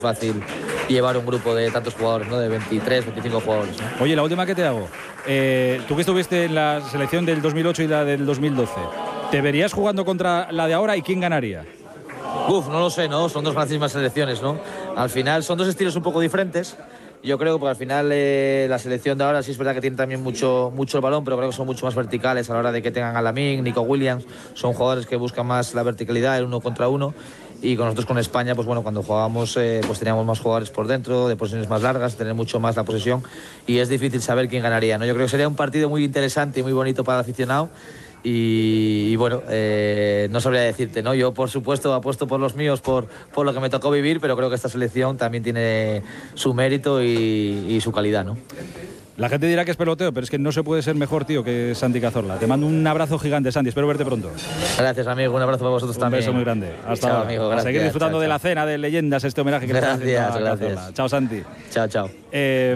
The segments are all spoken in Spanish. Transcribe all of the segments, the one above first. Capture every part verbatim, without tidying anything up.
fácil llevar un grupo de tantos jugadores, ¿no? De veintitrés, veinticinco jugadores, ¿no? Oye, la última que te hago. Eh, tú que estuviste en la selección del dos mil ocho y la del dos mil doce, ¿te verías jugando contra la de ahora y quién ganaría? Uf, no lo sé, ¿no? Son dos grandísimas selecciones, ¿no? Al final son dos estilos un poco diferentes. Yo creo que al final eh, la selección de ahora sí es verdad que tiene también mucho, mucho el balón, pero creo que son mucho más verticales a la hora de que tengan a Lamine, Nico Williams. Son jugadores que buscan más la verticalidad, el uno contra uno. Y con nosotros, con España, pues bueno, cuando jugábamos eh, pues teníamos más jugadores por dentro, de posiciones más largas, tener mucho más la posesión, y es difícil saber quién ganaría, ¿no? Yo creo que sería un partido muy interesante y muy bonito para el aficionado. Y, y bueno, eh, no sabría decirte, ¿no? Yo, por supuesto, apuesto por los míos, por, por lo que me tocó vivir, pero creo que esta selección también tiene su mérito y, y su calidad, ¿no? La gente dirá que es peloteo, pero es que no se puede ser mejor, tío, que Santi Cazorla. Te mando un abrazo gigante, Santi. Espero verte pronto. Gracias, amigo. Un abrazo para vosotros un también. Un beso muy grande. Hasta chao, ahora. amigo. A Gracias. seguir disfrutando chao, de chao. la cena de leyendas, este homenaje que gracias, le estás haciendo a gracias. Cazorla. Chao, Santi. Chao, chao. Eh,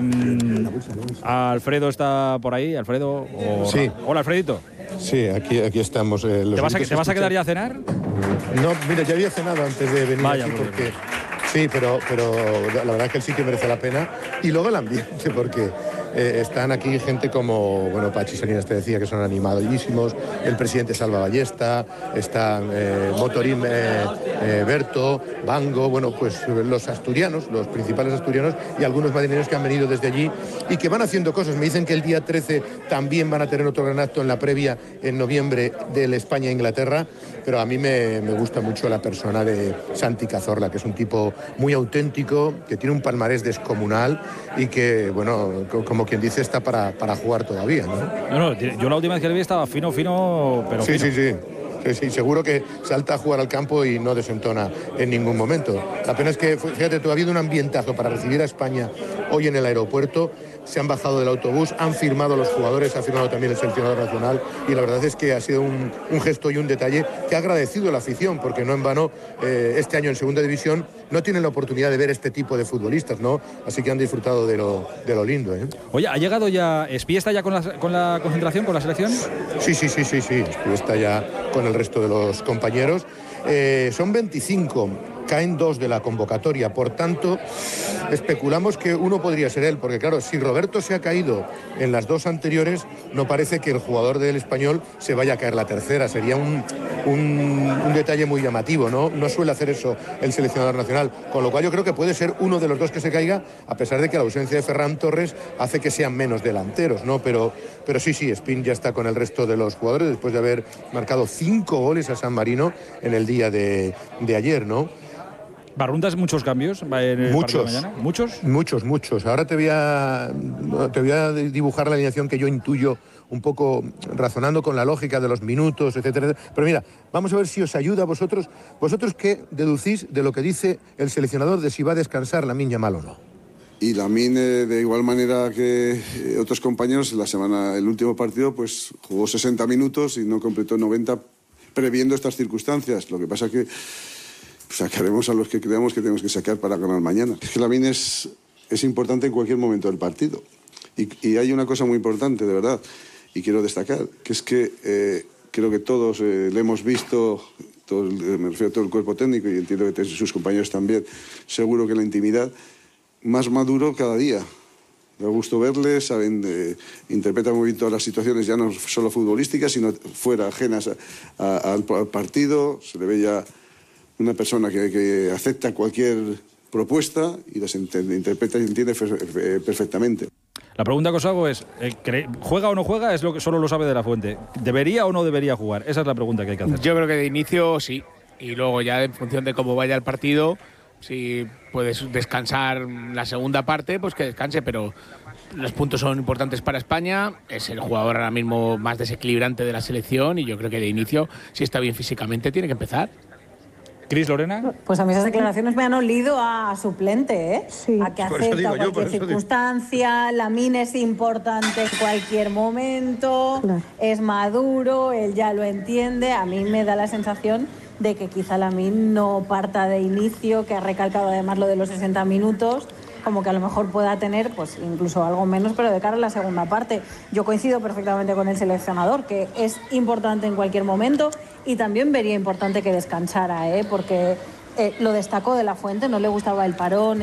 Alfredo está por ahí. Alfredo. O... Sí. Hola, Alfredito. Sí, aquí, aquí estamos. Eh, ¿Te, vas a, ¿Te vas a quedar ya a cenar? No, mira, ya había cenado antes de venir. Vaya, aquí muy porque... bien. Sí, pero, pero la verdad es que el sitio merece la pena. Y luego el ambiente, porque eh, están aquí gente como, bueno, Pachi Salinas te decía que son animadísimos, el presidente Salva Ballesta, están eh, Motorín eh, eh, Berto, Bango, bueno, pues los asturianos, los principales asturianos y algunos madrileños que han venido desde allí y que van haciendo cosas. Me dicen que el día trece también van a tener otro gran acto en la previa en noviembre del España-Inglaterra, pero a mí me, me gusta mucho la persona de Santi Cazorla, que es un tipo muy auténtico, que tiene un palmarés descomunal y que, bueno, como quien dice, está para, para jugar todavía, ¿no? No, no, yo la última vez que le vi estaba fino, fino, pero sí, fino. Sí, sí, sí. Sí, seguro que salta a jugar al campo y no desentona en ningún momento. La pena es que, fíjate, tú ha habido un ambientazo para recibir a España hoy en el aeropuerto. Se han bajado del autobús, han firmado los jugadores, ha firmado también el seleccionador nacional y la verdad es que ha sido un, un gesto y un detalle que ha agradecido la afición, porque no en vano eh, este año en segunda división no tienen la oportunidad de ver este tipo de futbolistas, ¿no? Así que han disfrutado de lo, de lo lindo, ¿eh? Oye, ¿ha llegado ya Espí? ¿Está ya con la, con la concentración, con la selección? Sí, sí, sí, sí, sí. Espí está ya con el resto de los compañeros. Eh, son veinticinco. Caen dos de la convocatoria, por tanto, especulamos que uno podría ser él, porque claro, si Roberto se ha caído en las dos anteriores, no parece que el jugador del Español se vaya a caer la tercera, sería un, un, un detalle muy llamativo, ¿no? No suele hacer eso el seleccionador nacional, con lo cual yo creo que puede ser uno de los dos que se caiga, a pesar de que la ausencia de Ferran Torres hace que sean menos delanteros, ¿no? Pero, pero sí, sí, Espín ya está con el resto de los jugadores, después de haber marcado cinco goles a San Marino en el día de, de ayer, ¿no? ¿Barruntas muchos cambios en el muchos, partido de mañana? ¿Muchos? Muchos, muchos. Ahora te voy a, te voy a dibujar la alineación que yo intuyo un poco razonando con la lógica de los minutos, etcétera, etcétera. Pero mira, vamos a ver si os ayuda a vosotros. ¿Vosotros qué deducís de lo que dice el seleccionador de si va a descansar Lamine Yamal o no? Y Lamine, de igual manera que otros compañeros, la semana, el último partido, pues jugó sesenta minutos y no completó noventa, previendo estas circunstancias. Lo que pasa que sacaremos a los que creamos que tenemos que sacar para ganar mañana. Es que Lamine es, es importante en cualquier momento del partido. Y, y hay una cosa muy importante, de verdad, y quiero destacar, que es que eh, creo que todos eh, le hemos visto, todo, me refiero a todo el cuerpo técnico y entiendo que sus compañeros también, seguro que en la intimidad, más maduro cada día. Da gusto verle, saben, eh, interpretan muy bien todas las situaciones, ya no solo futbolísticas, sino fuera, ajenas a, a, al partido. Se le ve ya una persona que, que acepta cualquier propuesta y las entiende, interpreta y entiende perfectamente. La pregunta que os hago es, ¿juega o no juega? Es lo que solo lo sabe de la fuente. ¿Debería o no debería jugar? Esa es la pregunta que hay que hacer. Yo creo que de inicio sí, y luego ya en función de cómo vaya el partido, si puedes descansar la segunda parte, pues que descanse, pero los puntos son importantes para España, es el jugador ahora mismo más desequilibrante de la selección y yo creo que de inicio, si está bien físicamente, tiene que empezar. ¿Cris, Lorena? Pues a mí esas declaraciones me han olido a suplente, ¿eh? Sí. A que acepta yo, cualquier circunstancia, Lamine es importante en cualquier momento, claro. Es maduro, él ya lo entiende. A mí me da la sensación de que quizá Lamine no parta de inicio, que ha recalcado además lo de los sesenta minutos, como que a lo mejor pueda tener pues incluso algo menos, pero de cara a la segunda parte. Yo coincido perfectamente con el seleccionador, que es importante en cualquier momento y también vería importante que descansara, ¿eh? Porque eh, lo destacó de la Fuente, no le gustaba el parón.